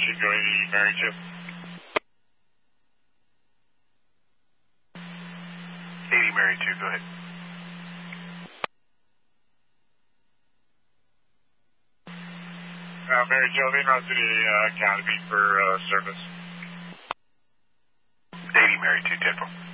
going to Mary 2. 80 Mary 2, go ahead. Mary 2, I'll be en route to the Academy for service. 80 Mary 2, 10-4.